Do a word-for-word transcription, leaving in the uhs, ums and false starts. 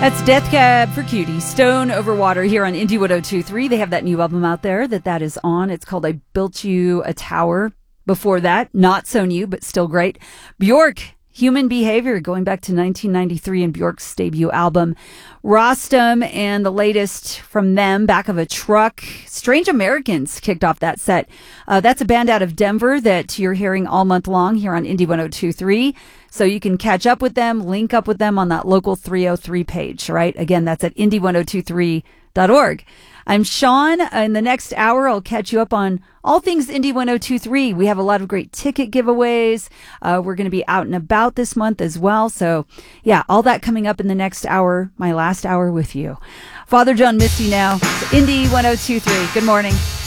That's Death Cab for Cutie, Stone Over Water here on Indie one oh two point three. They have that new album out there that that is on. It's called I Built You a Tower. Before that, not so new, but still great. Bjork, Human Behavior, going back to nineteen ninety-three and Bjork's debut album. Rostam and the latest from them, Back of a Truck. Strange Americans kicked off that set. Uh, that's a band out of Denver that you're hearing all month long here on Indie one oh two point three. So you can catch up with them, link up with them on that local three oh three page, right? Again, that's at indie one oh two three dot org. I'm Sean. In the next hour, I'll catch you up on all things Indie one oh two point three. We have a lot of great ticket giveaways. Uh, we're going to be out and about this month as well. So, yeah, all that coming up in the next hour, my last hour with you. Father John Misty now. It's Indie one oh two point three. Good morning.